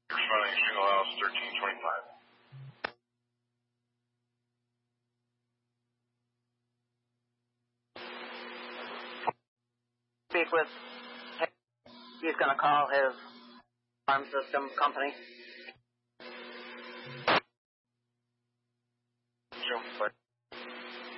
Responding Shingle House 1325. Speak with. He's going to call his alarm system company. Jump, but